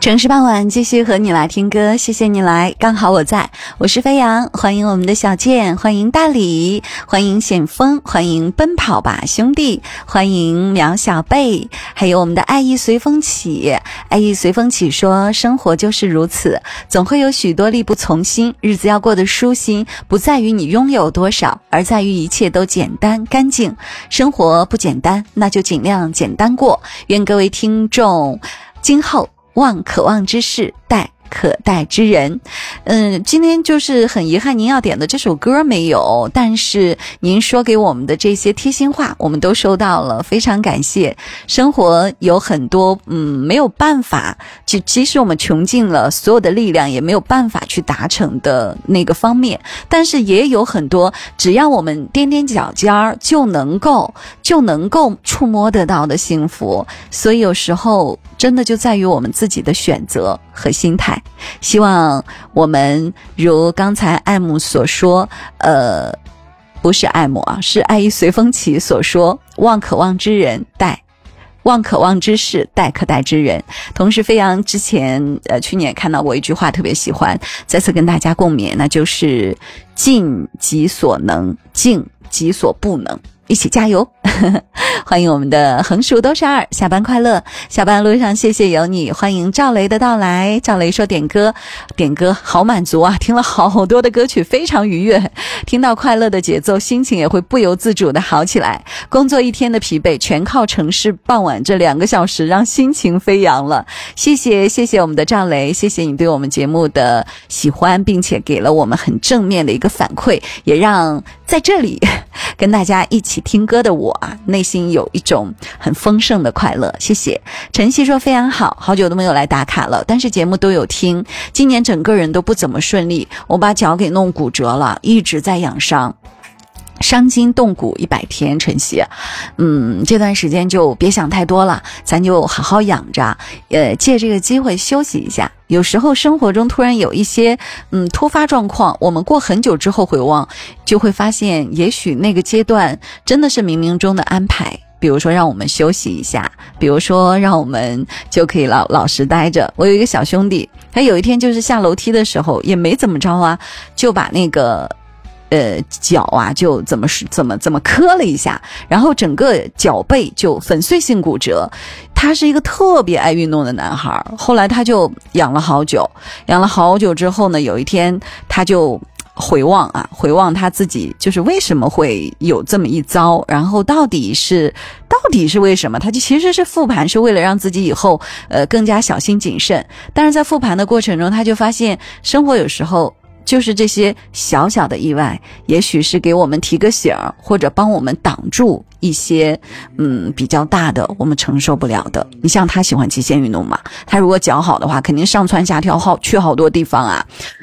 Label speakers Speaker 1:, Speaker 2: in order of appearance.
Speaker 1: 城市傍晚继续和你来听歌，谢谢你来，刚好我在，我是飞扬，欢迎我们的小健，欢迎大李，欢迎险峰，欢迎奔跑吧兄弟，欢迎苗小贝，还有我们的爱意随风起。爱意随风起说，生活就是如此，总会有许多力不从心，日子要过得舒心，不在于你拥有多少，而在于一切都简单干净。生活不简单，那就尽量简单过。愿各位听众今后望可望之事，待可待之人。今天就是很遗憾您要点的这首歌没有，但是您说给我们的这些贴心话我们都收到了，非常感谢。生活有很多没有办法，即使我们穷尽了所有的力量也没有办法去达成的那个方面，但是也有很多只要我们踮踮脚尖就能够触摸得到的幸福。所以有时候真的就在于我们自己的选择和心态。希望我们如刚才艾姆所说，不是艾姆啊，是爱意随风起所说，望可望之人，望可望之事，待可待之人。同时飞扬之前去年也看到过一句话特别喜欢，再次跟大家共勉，那就是尽己所能，尽己所不能，一起加油欢迎我们的横竖都是二，下班快乐。下班路上谢谢有你，欢迎赵雷的到来。赵雷说点歌好满足啊，听了好多的歌曲非常愉悦，听到快乐的节奏心情也会不由自主的好起来。工作一天的疲惫全靠城市傍晚这2个小时让心情飞扬了。谢谢我们的赵雷，谢谢你对我们节目的喜欢，并且给了我们很正面的一个反馈，也让在这里跟大家一起听歌的我啊，内心有一种很丰盛的快乐。谢谢。晨曦说非常好，好久都没有来打卡了，但是节目都有听。今年整个人都不怎么顺利，我把脚给弄骨折了，一直在养伤，伤筋动骨100天。晨曦这段时间就别想太多了，咱就好好养着，借这个机会休息一下。有时候生活中突然有一些突发状况，我们过很久之后回望，就会发现也许那个阶段真的是冥冥中的安排。比如说让我们休息一下，比如说让我们就可以老实待着。我有一个小兄弟，他有一天就是下楼梯的时候也没怎么着啊，就把那个脚啊就怎么磕了一下，然后整个脚背就粉碎性骨折。他是一个特别爱运动的男孩，后来他就养了好久之后呢，有一天他就回望他自己就是为什么会有这么一遭，然后到底是为什么，他就其实是复盘，是为了让自己以后更加小心谨慎。但是在复盘的过程中，他就发现生活有时候就是这些小小的意外，也许是给我们提个醒，或者帮我们挡住一些比较大的我们承受不了的。你像他喜欢极限运动嘛，他如果脚好的话肯定上蹿下跳去好多地方啊。